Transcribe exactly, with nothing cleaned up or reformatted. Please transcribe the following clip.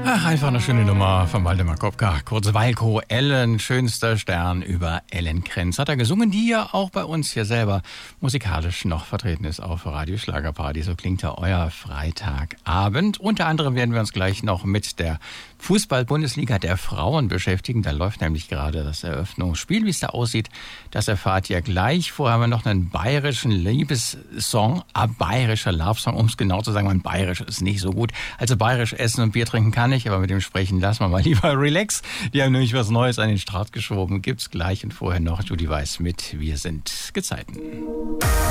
Ach, einfach eine schöne Nummer von Waldemar Kopka. Kurz Walko, Ellen, schönster Stern über Ellen Krenz. Hat er gesungen, die ja auch bei uns hier selber musikalisch noch vertreten ist auf Radio Schlagerparty. So klingt ja euer Freitagabend. Unter anderem werden wir uns gleich noch mit der Fußball-Bundesliga der Frauen beschäftigen. Da läuft nämlich gerade das Eröffnungsspiel. Wie es da aussieht, das erfahrt ihr gleich. Vorher haben wir noch einen bayerischen Liebessong, ein bayerischer Love-Song, um es genau zu sagen. Mein Bayerisch ist nicht so gut. Also bayerisch essen und Bier trinken kann ich, aber mit dem Sprechen lassen wir mal lieber relax. Die haben nämlich was Neues an den Start geschoben. Gibt's gleich und vorher noch Judy Weiß mit Wir sind Gezeiten.